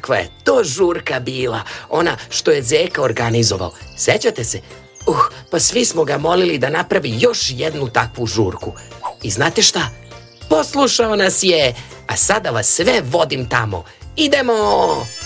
kakva je to žurka bila, ona što je Zeka organizovao. Sećate se? Pa svi smo ga molili da napravi još jednu takvu žurku. I znate šta? Poslušao nas je, a sada vas sve vodim tamo. Idemo!